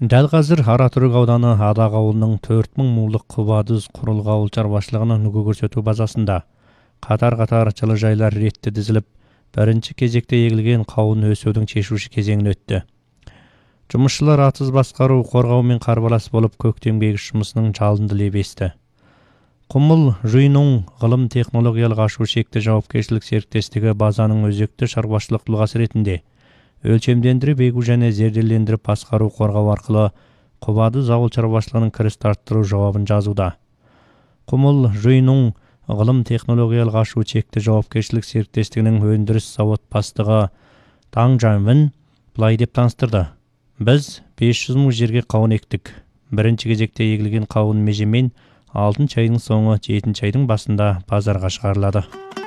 Дәл қазір Аратүрік ауданы Адақ ауылының 4000 мулдық Құбадыз құрылғы ауыл шаруашылығының үлгі көрсету базасында қатар-қатар жылыжайлар ретті дізіліп, бірінші кезекте егілген қауын өсудің шешуші кезеңін өтті. Жұмысшылар атыз басқару, қорғау мен қарбалас болып көктемгі егіс жұмысының жалынды лебесті. Құмыл Жуйнуң ғылым технологиялық ашу шекті жауапкершілік серіктестігі базаның өзекті шаруашылық тұлғасы ретінде өлшемдендіріп егу және зерделендіріп басқару қорғау арқылы Құбадыз ауыл шаруашылығының кіріс арттыру жауабын жазуда. Құмыл Жуйнуң ғылым технологиялық ашу шекті жауапкершілік серіктестігінің өндіріс завод бастығы Таң Жанвин былай деп таныстырды. Біз 500 мың жерге қауын ектік. Бірінші кезекте егілген қауын межемен 6 айдың соңы 7 айдың басында базарға шығарылады.